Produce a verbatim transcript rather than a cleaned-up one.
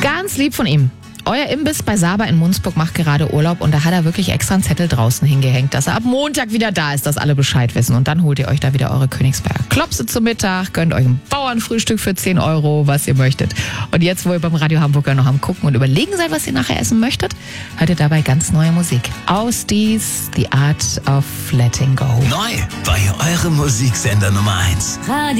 Ganz lieb von ihm. Euer Imbiss bei Saba in Munzburg macht gerade Urlaub und da hat er wirklich extra einen Zettel draußen hingehängt, dass er ab Montag wieder da ist, dass alle Bescheid wissen. Und dann holt ihr euch da wieder eure Königsberger Klopse zum Mittag, gönnt euch ein Bauernfrühstück für zehn Euro, was ihr möchtet. Und jetzt, wo ihr beim Radio Hamburger noch am Gucken und überlegen seid, was ihr nachher essen möchtet, hört ihr dabei ganz neue Musik. Aus dies, The Art of Letting Go. Neu bei eurem Musiksender Nummer eins. Radio